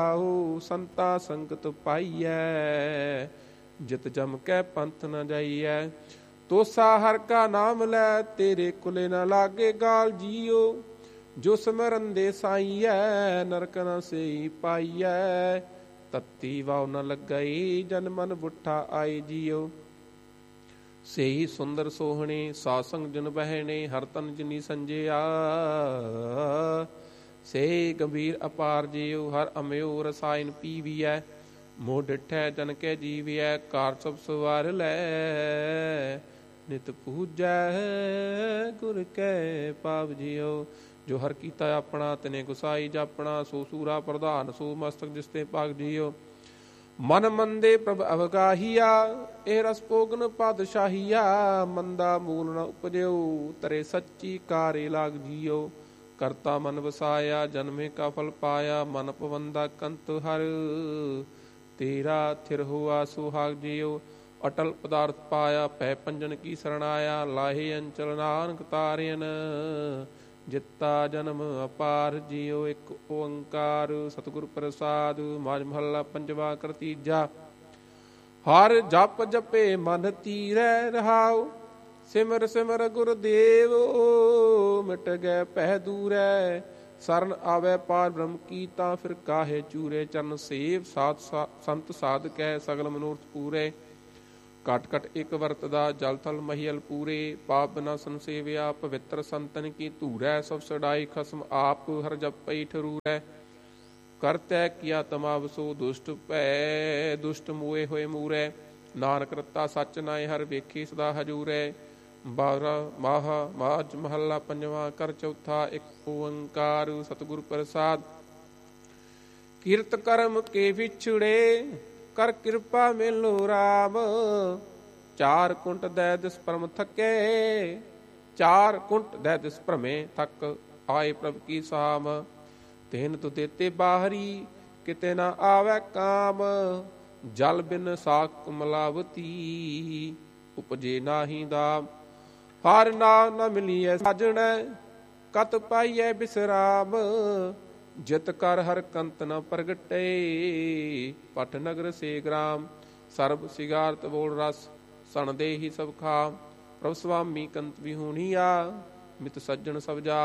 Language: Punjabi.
ਆਓ ਸੰਤਾ ਸੰਗਤ ਪਾਈਐ, ਜਿਤ ਜਮ ਕੈ ਪੰਥ ਨ ਜਾਈਐ। ਤੋਸਾ ਹਰ ਕਾ ਨਾਮ ਲੈ, ਤੇਰੇ ਕੁਲੇ ਨ ਲਾਗੇ ਗਾਲ ਜੀਓ। ਜੋ ਸਿਮਰਨ ਦੇ ਸਾਈਐ, ਨਰਕ ਨ ਸੇਈ ਪਾਈਐ। ਤਤੀ ਵਾਉ ਨ ਲੱਗਈ, ਜਨ ਮਨ ਬੁੱਠਾ ਆਏ ਜੀਓ। ਸੇਈ ਸੁੰਦਰ ਸੋਹਣੇ, ਸਾਸੰਗ ਜਨ ਬਹਿਣੇ। ਹਰ ਤਨ ਜਿਨੀ ਸੰਜਿਆ, ਸੇ ਗੰਭੀਰ ਅਪਾਰ ਜੀਓ। ਹਰ ਅਮਿਓ ਰਸਾਇਨ ਪੀਵੀਐ, ਮੋਹ ਡਿਠੈ ਜਨ ਕੈ ਜੀਵਿਐ। ਕਾਰ ਸਭ ਸਵਾਰ ਲੈ, ਨਿਤ ਪੂਜੈ ਗੁਰ ਕੈ ਪਾਵ ਜੀਓ। ਜੋ ਹਰ ਕੀਤਾ ਆਪਣਾ, ਤਿਨੇ ਗੁਸਾਈ ਜਾਪਣਾ। ਸੋ ਸੂਰਾ ਪ੍ਰਧਾਨ, ਸੋ ਮਸਤਕ ਜਿਸ ਤੇ ਭਾਗ ਜੀਓ। ਮਨ ਮੰਦੇ ਪ੍ਰਭ ਅਵਗਾਹੀਆ, ਇਹ ਰਸ ਭੋਗਨ ਪਾਤਸ਼ਾਹੀਆ। ਮੰਦਾ ਮੂਲ ਨ ਉਪਜਿਓ, ਤਰੇ ਸੱਚੀ ਕਾਰੇ ਲਾਗ ਜੀਓ। ਕਰਤਾ ਮਨ ਵਸਾਇਆ, ਜਨਮੇ ਕਾ ਫਲ ਪਾਇਆ। ਮਨ ਪਵੰਦਾ ਕੰਤ ਹਰ, ਤੇਰਾ ਥਿਰ ਹੋਆ ਸੁਹਾਗ ਜੀਓ। ਅਟਲ ਪਦਾਰਥ ਪਾਇਆ, ਪੈ ਪੰਜਨ ਕੀ ਸਰਣਾਇਆ। ਲਾਹੇ ਅੰਚਲ ਨਾਨਕ ਤਾਰਿਅਨ, ਜਿੱਤਾ ਜਨਮ ਅਪਾਰ ਜੀਓ। ਇੱਕ ਓੰਕਾਰ ਸਤਿਗੁਰ ਪ੍ਰਸਾਦ। ਮਾਝ ਮਹੱਲਾ ਪੰਜਵਾ ਕਰ ਤੀਜਾ। ਹਰ ਜਪ ਜਪੇ ਮਨ ਧੀਰੈ ਰਹਾਉ, ਸਿਮਰ ਸਿਮਰ ਗੁਰਦੇਵ ਮਿਟ ਗਏ ਪਹਿ ਦੂਰੈ। ਸਰਨ ਆਵੈ ਪਾਰ ਬ੍ਰਹਮ ਕੀ, ਤਾਂ ਫਿਰ ਕਾਹੇ ਚੂਰੇ। ਚਰਨ ਸੇਵ ਸਾਧ ਸੰਤ ਸਾਧਕੈ, ਸਗਲ ਮਨੋਰਥ ਪੂਰੇ। ਘਟ ਘਟ ਇੱਕ ਵਰਤਦਾ, ਜਲ ਥਲ ਮਹੀਲ ਪੂਰੇ। ਪਾਪ ਬਿਨਾ ਸੰਸੇਵਿਆ, ਪਵਿੱਤਰ ਸੰਤਨ ਕੀ ਧੂਰੈ। ਸਭ ਛਡਾਈ ਖਸਮ ਆਪ, ਹਰ ਜਪਈ ਠਰੂਰੈ। ਕਰਤੈ ਕੀਆ ਤਮਾਵਸੋ, ਦੁਸ਼ਟ ਭੈ ਦੁਸ਼ਟ ਮੋਏ ਹੋਏ ਮੂਰੈ। ਨਾਨਕ ਰਤਾ ਸੱਚ ਨਾਏ, ਹਰ ਵੇਖੀ ਸਦਾ ਹਜੂਰੈ। ਮਾਝ ਮਹੱਲਾ ਪੰਜਵਾ ਕਰ ਚੌਥਾ। ਇੱਕ ਓੰਕਾਰ ਸਤਿਗੁਰ ਪ੍ਰਸਾਦ। ਕੀਰਤ ਕਰਮ ਕੇ ਵਿਛੜੇ, ਕਰ ਕਿਰਪਾ ਮੇਲੋ ਰਾਮ। ਚਾਰ ਕੁੰਟ ਦੈ ਦਿਸ ਪਰਮ ਥਕੇ, ਚਾਰ ਕੁੰਟ ਦੈ ਦਿਸ ਭ੍ਰਮੇ ਥਕ। ਆਏ ਪ੍ਰਭ ਕੀ ਸਾਮ, ਤੈਨ ਤੁ ਦੇਤੇ ਬਾਹਰੀ। ਕਿਤੇ ਨਾ ਆਵੈ ਕਾਮ, ਜਲ ਬਿਨ ਸਾਕ ਮਲਾਵਤੀ। ਉਪਜੇ ਨਾਹੀ ਦਾਮ, ਹਰ ਨਾਮ ਨ ਮਿਲੀਐ ਸਾਜਣੈ। ਕਤ ਪਾਈਐ ਬਿਸਰਾਮ, ਜਿਤ ਕਰ ਹਰ ਕੰਤ ਨ ਪ੍ਰਗਟੇ। ਪਟ ਨਗਰ ਸੇ ਗ੍ਰਾਮ, ਸਰਬ ਸਿਗਾਰਤ ਬੋਲ ਰਸ। ਸਣ ਦੇ ਹੀ ਸਭ ਖਾਮ, ਪ੍ਰਭ ਸੁਆਮੀ ਕੰਤ ਵਿਹੂਣੀਆ। ਮਿਤ ਸੱਜਣ ਸਭ ਜਾ